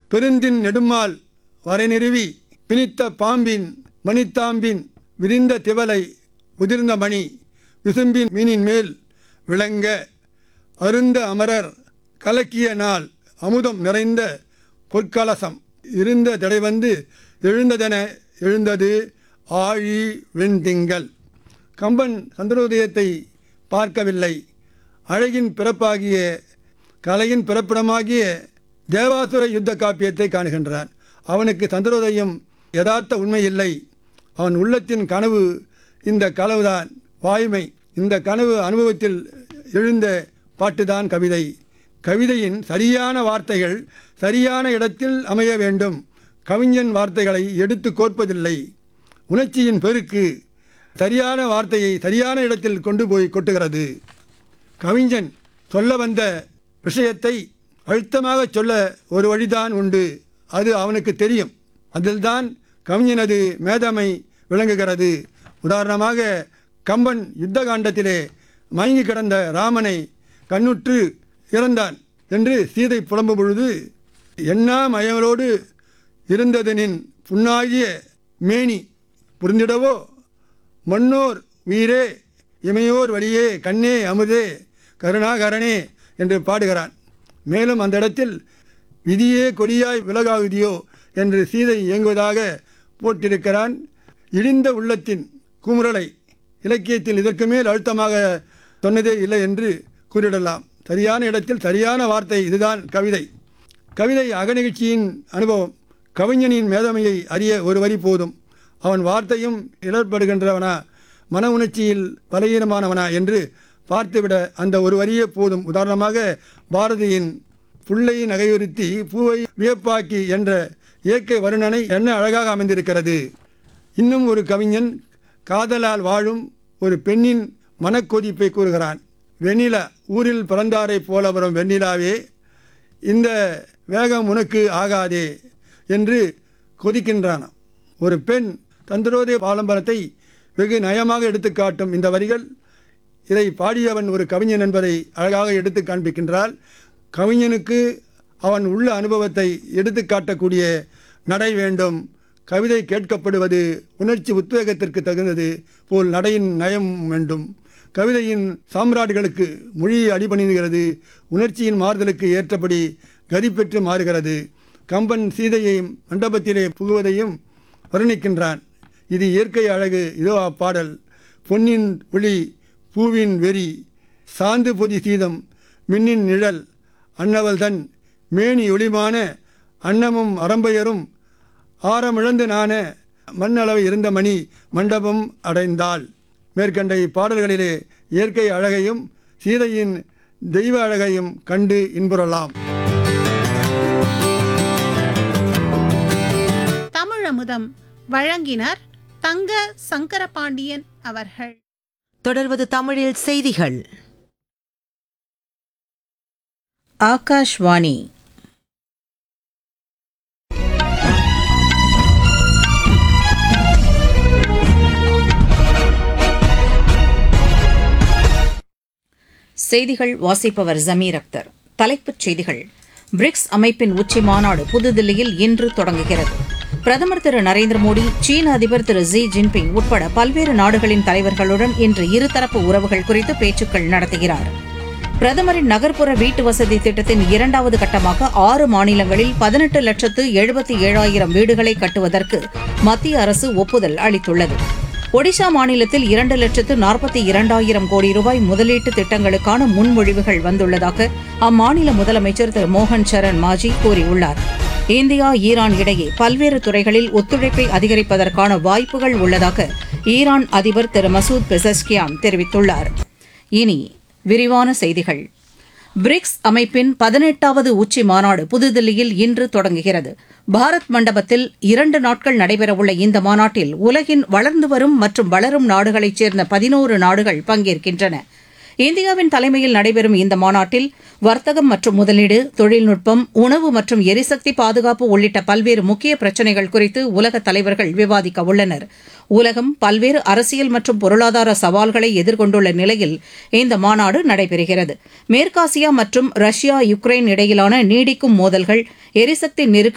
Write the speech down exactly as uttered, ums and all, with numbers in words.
பெருந்தின் நெடுமால் வரை நிறுவி பிணித்த பாம்பின் மணித்தாம்பின் விரிந்த திவலை உதிர்ந்த மணி விசும்பின் மீனின் மேல் விளங்க அருந்த அமரர் கலக்கிய நாள் அமுதம் நிறைந்த பொற்கலசம் இருந்த தடைவந்து எழுந்ததென எழுந்தது ஆழி வெண்திங்கள். கம்பன் சந்திரோதயத்தை பார்க்கவில்லை. அழகின் பிறப்பாகிய கலையின் பிறப்பிடமாகிய தேவாசுர யுத்த காப்பியத்தை காணுகின்றான். அவனுக்கு சந்திரோதயம் யதார்த்த உண்மை இல்லை. அவன் உள்ளத்தின் கனவு இந்த கனவுதான் வாய்மை. இந்த கனவு அனுபவத்தில் எழுந்த பாட்டுதான் கவிதை. கவிதையின் சரியான வார்த்தைகள் சரியான இடத்தில் அமைய வேண்டும். கவிஞன் வார்த்தைகளை எடுத்து கோர்ப்பதில்லை. உணர்ச்சியின் பெருக்கு சரியான வார்த்தையை சரியான இடத்தில் கொண்டு போய் கொட்டுகிறது. கவிஞன் சொல்ல வந்த விஷயத்தை அழுத்தமாக சொல்ல ஒரு வழிதான் உண்டு. அது அவனுக்கு தெரியும். அதில்தான் கவிஞனது மேதமை விளங்குகிறது. உதாரணமாக கம்பன் யுத்த காண்டத்திலே மயங்கி கிடந்த ராமனை கண்ணுற்று இறந்தான் என்று சீதை புலம்பும் பொழுது, எண்ணா மயங்களோடு இருந்ததனின் புண்ணாகிய மேனி புரிந்திடவோ மன்னோர் உயிரே இமையோர் வழியே கண்ணே அமுதே கருணாகரனே என்று பாடுகிறான். மேலும் அந்த இடத்தில் விதியே கொடியாய் விலகாகுதியோ என்று சீதை இயங்குவதாக போட்டிருக்கிறான். இழிந்த உள்ளத்தின் குமுறலை இலக்கியத்தில் இதற்கு மேல் அழுத்தமாக சொன்னதே இல்லை என்று கூறிடலாம். சரியான இடத்தில் சரியான வார்த்தை, இதுதான் கவிதை. கவிதை அகநிகழ்ச்சியின் அனுபவம். கவிஞனின் மேதமையை அறிய ஒரு வரி போதும். அவன் வார்த்தையும் இடர்படுகின்றவனா மன உணர்ச்சியில் பலகீனமானவனா என்று பார்த்துவிட அந்த ஒரு வரியே போதும். உதாரணமாக பாரதியின் புள்ளை நகையுறுத்தி பூவை வியப்பாக்கி என்ற இயற்கை வருணனை என்ன அழகாக அமைந்திருக்கிறது. இன்னும் ஒரு கவிஞன் காதலால் வாழும் ஒரு பெண்ணின் மனக்கொதிப்பை கூறுகிறான். வெண்ணிலா ஊரில் பிறந்தாரை போல வரும் வெண்ணிலாவே இந்த வேகம் உனக்கு ஆகாதே என்று கொதிக்கின்றான். ஒரு பெண் தந்திரோதய பாலம்பரத்தை வெகு நயமாக எடுத்து காட்டும் இந்த வரிகள். இதை பாடியவன் ஒரு கவிஞன் என்பதை அழகாக எடுத்து காண்பிக்கின்றால். கவிஞனுக்கு அவன் உள்ள அனுபவத்தை எடுத்து காட்டக்கூடிய நடை வேண்டும். கவிதை கேட்கப்படுவது உணர்ச்சி உத்வேகத்திற்கு தகுந்தது போல் நடையின் நயம் வேண்டும். கவிதையின் சாம்ராட்டுகளுக்கு மொழி அடிபணிகிறது. உணர்ச்சியின் மாறுதலுக்கு ஏற்றபடி கதி பெற்று மாறுகிறது. கம்பன் சீதையை மண்டபத்திலே புகுவதையும் வர்ணிக்கின்றான். இது இயற்கை அழகு. இதோ அப்பாடல். பொன்னின் ஒளி பூவின் வெறி சாந்து பொதி சீதம் மின்னின் நிழல் அன்னவள்தன் மேனி ஒளிமான அன்னமும் அரம்பையரும் ஆரமிழந்து நான மண்ணளவு இருந்த மணி மண்டபம் அடைந்தாள். மேற்கண்ட இப்பாடல்களிலே இயற்கை அழகையும் சீதையின் தெய்வ அழகையும் கண்டு இன்புறலாம். தமிழமுதம் வழங்கினர் தங்க சங்கரபாண்டியன் அவர்கள். தொடர்வது தமிழில் செய்திகள். ஆகாஷ்வாணி. செய்திகள் வாசிப்பவர் ஜமீர் அக்தர். தலைப்புச் செய்திகள். பிரிக்ஸ் அமைப்பின் உச்சி மாநாடு புதுதில்லியில் இன்று தொடங்குகிறது. பிரதமர் திரு நரேந்திர மோடி, சீன அதிபர் திரு ஜி ஜின்பிங் உட்பட பல்வேறு நாடுகளின் தலைவர்களுடன் இன்று இருதரப்பு உறவுகள் குறித்து பேச்சுக்கள் நடத்துகிறார். பிரதமரின் நகர்ப்புற வீட்டு வசதி திட்டத்தின் இரண்டாவது கட்டமாக ஆறு மாநிலங்களில் பதினெட்டு லட்சத்து எழுபத்தி ஏழாயிரம் வீடுகளை கட்டுவதற்கு மத்திய அரசு ஒப்புதல் அளித்துள்ளது. ஒடிஷா மாநிலத்தில் இரண்டு லட்சத்து நாற்பத்தி இரண்டாயிரம் கோடி ரூபாய் முதலீட்டு திட்டங்களுக்கான முன்மொழிவுகள் வந்துள்ளதாக அம்மாநில முதலமைச்சர் திரு மோகன் சரண் மாஜி கூறியுள்ளார். இந்தியா ஈரான் இடையே பல்வேறு துறைகளில் ஒத்துழைப்பை அதிகரிப்பதற்கான வாய்ப்புகள் உள்ளதாக ஈரான் அதிபர் திரு மசூத் பெசஸ்கியான் தெரிவித்துள்ளார். இனி விரிவான செய்திகள். பிரிக்ஸ் அமைப்பின் பதினெட்டாவது உச்சி மாநாடு புதுதில்லியில் இன்று தொடங்குகிறது. பாரத் மண்டபத்தில் இரண்டு நாட்கள் நடைபெறவுள்ள இந்த மாநாட்டில் உலகின் வளர்ந்து வரும் மற்றும் வளரும் நாடுகளைச் சேர்ந்த பதினோரு நாடுகள் பங்கேற்கின்றன. இந்தியாவின் தலைமையில் நடைபெறும் இந்த மாநாட்டில் வர்த்தகம் மற்றும் முதலீடு, தொழில்நுட்பம், உணவு மற்றும் எரிசக்தி பாதுகாப்பு உள்ளிட்ட பல்வேறு முக்கிய பிரச்சினைகள் குறித்து உலக தலைவர்கள் விவாதிக்க உள்ளனர். உலகம் பல்வேறு அரசியல் மற்றும் பொருளாதார சவால்களை எதிர்கொண்டுள்ள நிலையில் இந்த மாநாடு நடைபெறுகிறது. மேற்காசியா மற்றும் ரஷ்யா யுக்ரைன் இடையிலான நீடிக்கும் மோதல்கள், எரிசக்தி நெருக்கடி